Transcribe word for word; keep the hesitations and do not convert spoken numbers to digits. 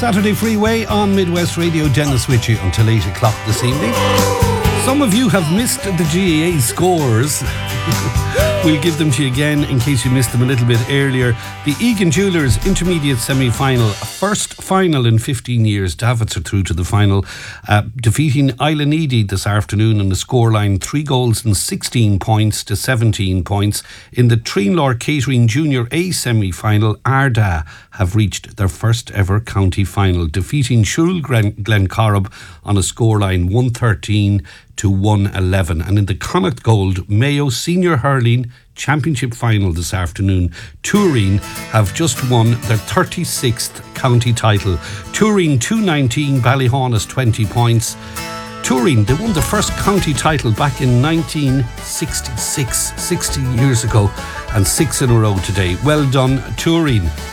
Saturday Freeway on Midwest Radio. Dennis with you until eight o'clock this evening. Some of you have missed the G A A scores. We'll give them to you again in case you missed them a little bit earlier. The Egan Jewellers Intermediate Semi-Final, first final in fifteen years. Davits are through to the final, uh, defeating Island this afternoon on the scoreline three goals and sixteen points to seventeen points. In the Treenlaw Catering Junior A Semi-Final, Arda have reached their first ever county final, defeating Shule Glen- Glencorrib on a scoreline one thirteen to one eleven. And in the Connacht Gold Mayo Senior Hurling Championship Final this afternoon, Turin have just won their thirty-sixth county title. Turin two nineteen, Ballyhaunis twenty points. Turin, they won the first county title back in nineteen sixty-six, sixty years ago, and six in a row today. Well done, Turin.